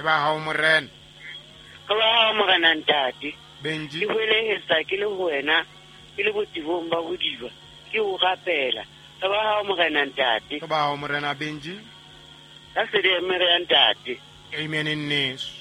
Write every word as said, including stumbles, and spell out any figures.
Re ba hao morena. Ka ba hao morena ntate. Benji. Ke hwelehetsa ke le ho wena, ke le botibong ba ho diba. Ke o rapela. Ka ba hao morena ntate. Ka ba hao morena Benji. Ka se de mere ntate. Amen in this.